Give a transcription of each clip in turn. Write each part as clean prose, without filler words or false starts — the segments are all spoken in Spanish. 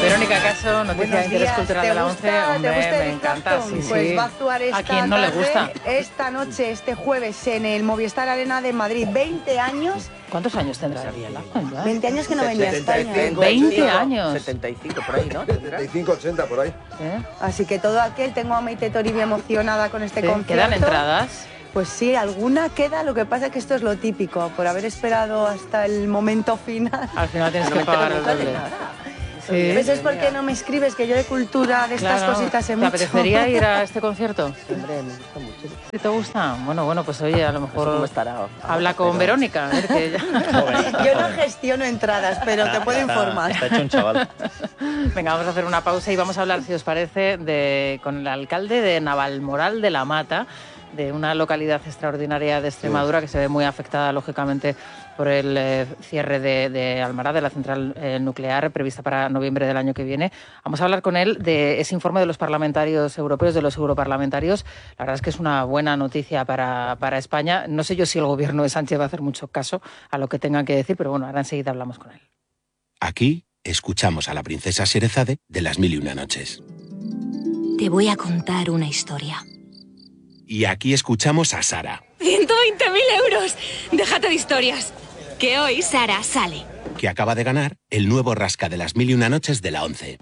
Verónica Caso, noticia de interés cultural de la 11. Hombre, me encanta. Sí, pues sí. va a actuar esta ¿A quién no le gusta? Esta noche, este jueves, en el Movistar Arena de Madrid. 20 años. ¿Cuántos años tendrá Ariela? 20 años que no venía a España. 20 años. 75 por ahí, ¿no? 75, 80 por ahí. Así que todo aquel, tengo a Maite Toribia emocionada con este concierto. ¿Quedan entradas? Pues sí, alguna queda, lo que pasa es que esto es lo típico, por haber esperado hasta el momento final. Al final tienes que pagar el doble. Sí. Pues es porque no me escribes, que yo de cultura, de estas cositas sé mucho. ¿Te apetecería ir a este concierto? Hombre, me gusta mucho. ¿Te gusta? Bueno, pues oye, a lo mejor ¿Cómo estará? habla con Verónica. A ver que Yo no gestiono entradas, pero te puedo informar. Está hecho un chaval. Venga, vamos a hacer una pausa y vamos a hablar, si os parece, con el alcalde de Navalmoral de la Mata, de una localidad extraordinaria de Extremadura que se ve muy afectada, lógicamente, por el cierre de Almará, de la central nuclear, prevista para noviembre del año que viene. Vamos a hablar con él de ese informe de los parlamentarios europeos, de los europarlamentarios. La verdad es que es una buena noticia para España. No sé yo si el gobierno de Sánchez va a hacer mucho caso a lo que tengan que decir, pero bueno, ahora enseguida hablamos con él. Aquí escuchamos a la princesa Sherezade de Las Mil y Una Noches. Te voy a contar una historia. Y aquí escuchamos a Sara, 120.000 euros. Déjate de historias. Que hoy Sara sale. que acaba de ganar el nuevo Rasca de Las Mil y Una Noches de la 11.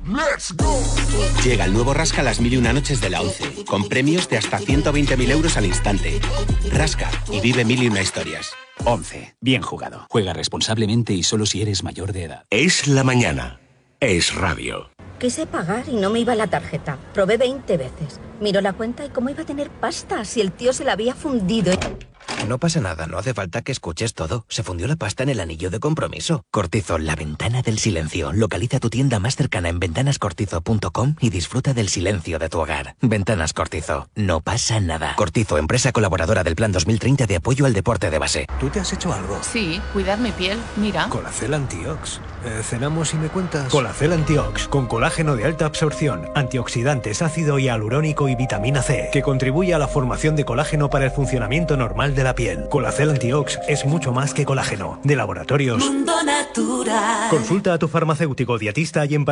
Llega el nuevo Rasca Las Mil y Una Noches de la 11, con premios de hasta 120.000 euros al instante. Rasca y vive mil y una historias. 11. Bien jugado. Juega responsablemente y solo si eres mayor de edad. Es la mañana. Es radio. Quise pagar y no me iba la tarjeta. Probé 20 veces. Miro la cuenta y cómo iba a tener pasta si el tío se la había fundido. No pasa nada, no hace falta que escuches todo. Se fundió la pasta en el anillo de compromiso. Cortizo, la ventana del silencio. Localiza tu tienda más cercana en ventanascortizo.com y disfruta del silencio de tu hogar. Ventanas Cortizo. No pasa nada. Cortizo, empresa colaboradora del Plan 2030 de apoyo al deporte de base. ¿Tú te has hecho algo? Sí, cuidar mi piel. Mira. Colacel Antiox. ¿Cenamos y me cuentas? Colacel Antiox, con colágeno de alta absorción, antioxidantes, ácido hialurónico y vitamina C, que contribuye a la formación de colágeno para el funcionamiento normal de la piel. Colacel Antiox es mucho más que colágeno. De Laboratorios Mundo Natural. Consulta a tu farmacéutico dietista y en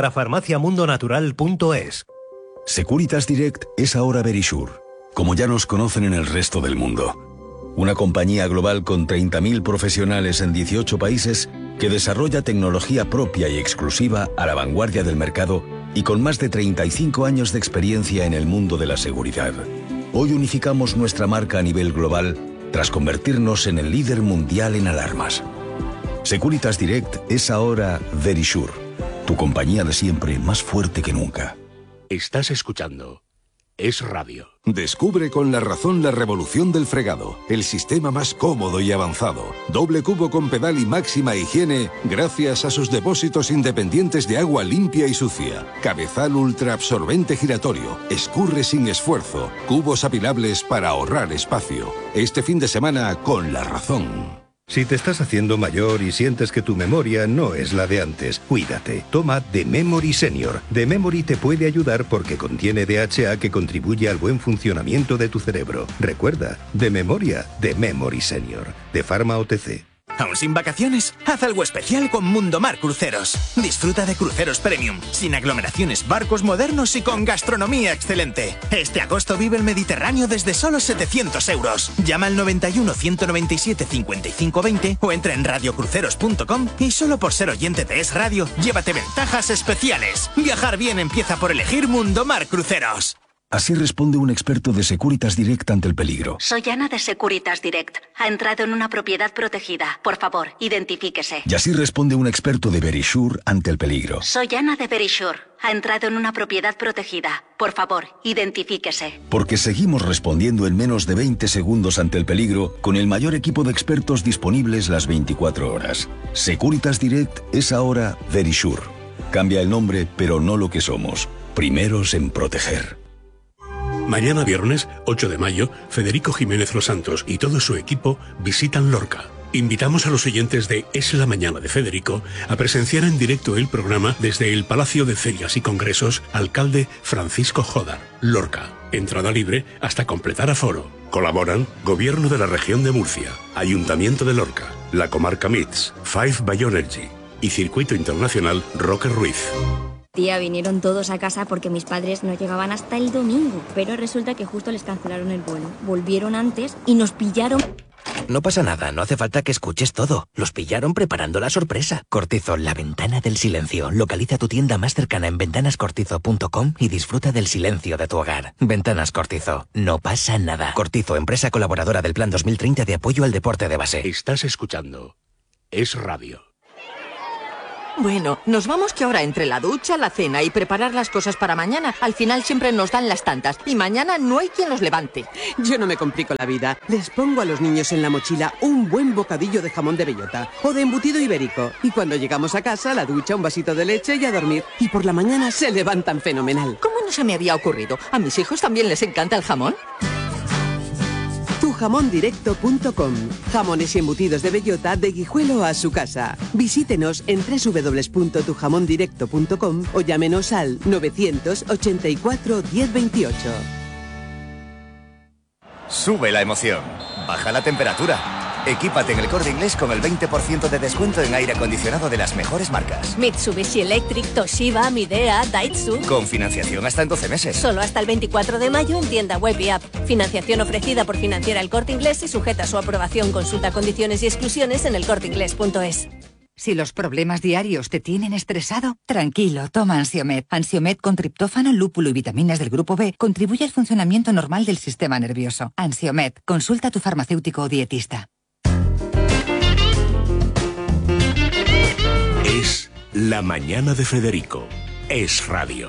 parafarmaciamundonatural.es. Securitas Direct es ahora Verisure, como ya nos conocen en el resto del mundo. Una compañía global con 30.000 profesionales en 18 países que desarrolla tecnología propia y exclusiva a la vanguardia del mercado y con más de 35 años de experiencia en el mundo de la seguridad. Hoy unificamos nuestra marca a nivel global tras convertirnos en el líder mundial en alarmas. Securitas Direct es ahora Verisure, tu compañía de siempre más fuerte que nunca. Estás escuchando Es Radio. Descubre con La Razón la revolución del fregado, el sistema más cómodo y avanzado. Doble cubo con pedal y máxima higiene gracias a sus depósitos independientes de agua limpia y sucia. Cabezal ultra absorbente giratorio, escurre sin esfuerzo, cubos apilables para ahorrar espacio. Este fin de semana con La Razón. Si te estás haciendo mayor y sientes que tu memoria no es la de antes, cuídate. Toma The Memory Senior. The Memory te puede ayudar porque contiene DHA que contribuye al buen funcionamiento de tu cerebro. Recuerda, de memoria, The Memory Senior. De Pharma OTC. ¿Aún sin vacaciones? Haz algo especial con Mundomar Cruceros. Disfruta de cruceros premium, sin aglomeraciones, barcos modernos y con gastronomía excelente. Este agosto vive el Mediterráneo desde solo 700 euros. Llama al 91 197 55 20 o entra en radiocruceros.com y solo por ser oyente de Es Radio, llévate ventajas especiales. Viajar bien empieza por elegir Mundomar Cruceros. Así responde un experto de Securitas Direct ante el peligro. Soy Ana de Securitas Direct. Ha entrado en una propiedad protegida. Por favor, identifíquese. Y así responde un experto de Verisure ante el peligro. Soy Ana de Verisure. Ha entrado en una propiedad protegida. Por favor, identifíquese. Porque seguimos respondiendo en menos de 20 segundos ante el peligro con el mayor equipo de expertos disponibles las 24 horas. Securitas Direct es ahora Verisure. Cambia el nombre, pero no lo que somos. Primeros en proteger. Mañana viernes, 8 de mayo, Federico Jiménez Los Santos y todo su equipo visitan Lorca. Invitamos a los oyentes de Es la Mañana de Federico a presenciar en directo el programa desde el Palacio de Ferias y Congresos Alcalde Francisco Jodar, Lorca. Entrada libre hasta completar aforo. Colaboran Gobierno de la Región de Murcia, Ayuntamiento de Lorca, la Comarca MITS, Five Bioenergy y Circuito Internacional Roque Ruiz. Tía, vinieron todos a casa porque mis padres no llegaban hasta el domingo. Pero resulta que justo les cancelaron el vuelo. Volvieron antes y nos pillaron... No pasa nada, no hace falta que escuches todo. Los pillaron preparando la sorpresa. Cortizo, la ventana del silencio. Localiza tu tienda más cercana en ventanascortizo.com y disfruta del silencio de tu hogar. Ventanas Cortizo, no pasa nada. Cortizo, empresa colaboradora del Plan 2030 de apoyo al deporte de base. Estás escuchando Es Radio. Bueno, nos vamos que ahora entre la ducha, la cena y preparar las cosas para mañana, al final siempre nos dan las tantas y mañana no hay quien los levante. Yo no me complico la vida. Les pongo a los niños en la mochila un buen bocadillo de jamón de bellota o de embutido ibérico. Y cuando llegamos a casa, la ducha, un vasito de leche y a dormir. Y por la mañana se levantan fenomenal. ¿Cómo no se me había ocurrido? ¿A mis hijos también les encanta el jamón? Tujamondirecto.com. Jamones y embutidos de bellota de Guijuelo a su casa. Visítenos en www.tujamondirecto.com o llámenos al 984 1028. Sube la emoción, baja la temperatura. Equípate en El Corte Inglés con el 20% de descuento en aire acondicionado de las mejores marcas. Mitsubishi Electric, Toshiba, Midea, Daitsu. Con financiación hasta en 12 meses. Solo hasta el 24 de mayo en tienda web y app. Financiación ofrecida por Financiera El Corte Inglés y sujeta a su aprobación. Consulta condiciones y exclusiones en elcorteinglés.es. Si los problemas diarios te tienen estresado, tranquilo, toma Ansiomed. Ansiomed con triptófano, lúpulo y vitaminas del grupo B contribuye al funcionamiento normal del sistema nervioso. Ansiomed, consulta a tu farmacéutico o dietista. Es La Mañana de Federico. Es Radio.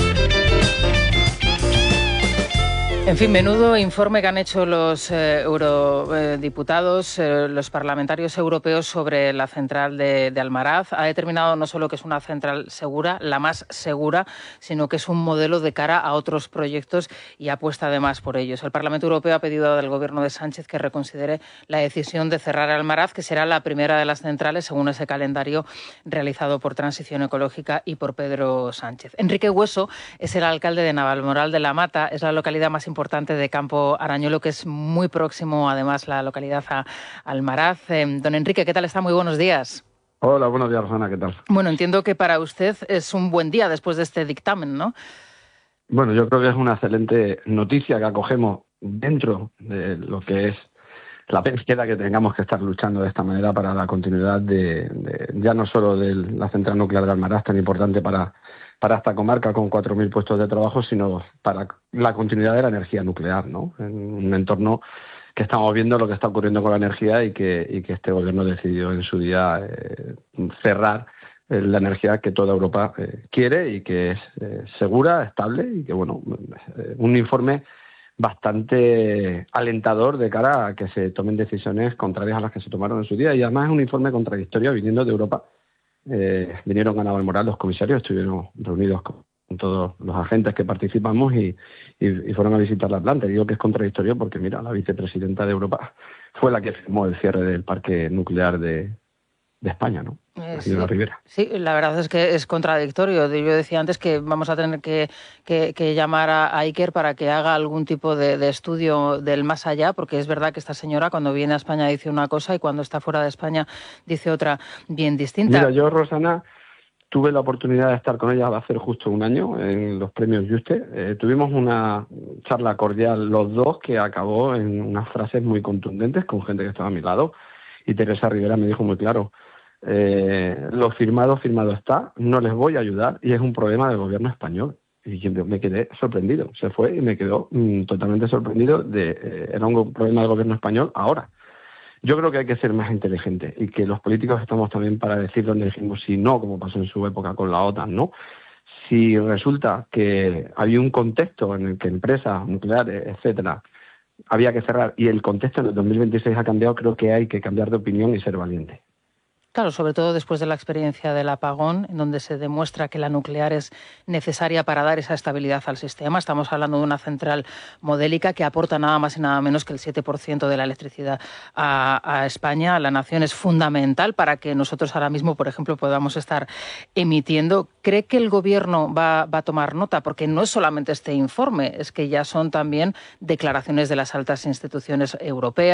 En fin, menudo informe que han hecho los eurodiputados, los parlamentarios europeos sobre la central de Almaraz. Ha determinado no solo que es una central segura, la más segura, sino que es un modelo de cara a otros proyectos y apuesta además por ellos. El Parlamento Europeo ha pedido al gobierno de Sánchez que reconsidere la decisión de cerrar Almaraz, que será la primera de las centrales según ese calendario realizado por Transición Ecológica y por Pedro Sánchez. Enrique Hueso es el alcalde de Navalmoral de la Mata, es la localidad más importante de Campo Arañuelo, que es muy próximo, además, la localidad a Almaraz. Don Enrique, ¿qué tal está? Muy buenos días. Hola, buenos días, Rosana, ¿qué tal? Bueno, entiendo que para usted es un buen día después de este dictamen, ¿no? Bueno, yo creo que es una excelente noticia que acogemos dentro de lo que es la pena queda que tengamos que estar luchando de esta manera para la continuidad de ya no solo de la central nuclear de Almaraz, tan importante para esta comarca con 4.000 puestos de trabajo, sino para la continuidad de la energía nuclear, ¿no? En un entorno que estamos viendo lo que está ocurriendo con la energía y que este gobierno decidió en su día cerrar la energía que toda Europa quiere y que es segura, estable y que, bueno, un informe bastante alentador de cara a que se tomen decisiones contrarias a las que se tomaron en su día. Y además es un informe contradictorio viniendo de Europa. Vinieron a Navalmoral los comisarios, estuvieron reunidos con todos los agentes que participamos y fueron a visitar la planta. Y digo que es contradictorio porque, mira, la vicepresidenta de Europa fue la que firmó el cierre del parque nuclear de España, ¿no? Sí, la verdad es que es contradictorio. Yo decía antes que vamos a tener que llamar a Iker para que haga algún tipo de estudio del más allá, porque es verdad que esta señora cuando viene a España dice una cosa y cuando está fuera de España dice otra bien distinta. Mira, yo, Rosana, tuve la oportunidad de estar con ella hace justo un año en los premios Juste. Tuvimos una charla cordial los dos que acabó en unas frases muy contundentes con gente que estaba a mi lado, y Teresa Rivera me dijo muy claro: lo firmado está, no les voy a ayudar y es un problema del gobierno español. Y yo me quedé sorprendido, se fue y me quedó totalmente sorprendido era un problema del gobierno español ahora. Yo creo que hay que ser más inteligente y que los políticos estamos también para decir dónde dijimos sí, no, como pasó en su época con la OTAN, ¿no? Si resulta que había un contexto en el que empresas nucleares, etcétera, había que cerrar y el contexto en el 2026 ha cambiado, creo que hay que cambiar de opinión y ser valiente. Claro, sobre todo después de la experiencia del apagón, en donde se demuestra que la nuclear es necesaria para dar esa estabilidad al sistema. Estamos hablando de una central modélica que aporta nada más y nada menos que el 7% de la electricidad a España, a la nación. Es fundamental para que nosotros ahora mismo, por ejemplo, podamos estar emitiendo. ¿Cree que el Gobierno va a tomar nota? Porque no es solamente este informe, es que ya son también declaraciones de las altas instituciones europeas.